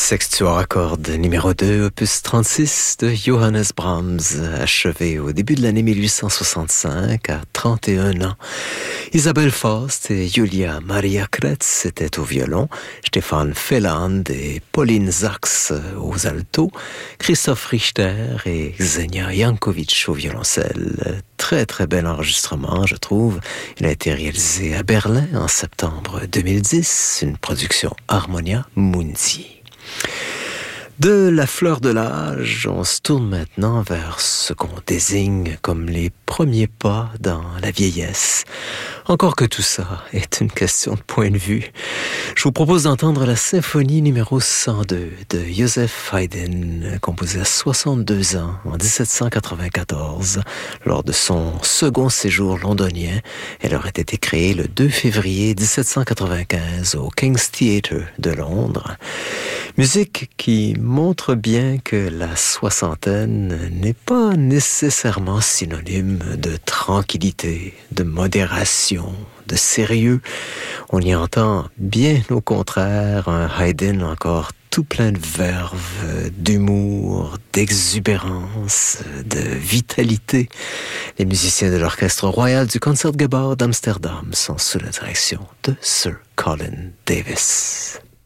Sextuor à cordes numéro 2, opus 36 de Johannes Brahms, achevé au début de l'année 1865 à 31 ans. Isabelle Faust et Julia Maria Kretz étaient au violon, Stéphane Felland et Pauline Sachs aux altos, Christoph Richter et Xenia Jankovic au violoncelle. Très très bel enregistrement, je trouve. Il a été réalisé à Berlin en septembre 2010, une production Harmonia Mundi. De la fleur de l'âge, on se tourne maintenant vers ce qu'on désigne comme les premiers pas dans la vieillesse. Encore que tout ça est une question de point de vue. Je vous propose d'entendre la symphonie numéro 102 de Joseph Haydn, composée à 62 ans en 1794, lors de son second séjour londonien. Elle aurait été créée le 2 février 1795 au King's Theatre de Londres. Musique qui montre bien que la soixantaine n'est pas nécessairement synonyme de tranquillité, de modération, de sérieux. On y entend bien au contraire un Haydn encore tout plein de verve, d'humour, d'exubérance, de vitalité. Les musiciens de l'Orchestre Royal du Concertgebouw d'Amsterdam sont sous la direction de Sir Colin Davis.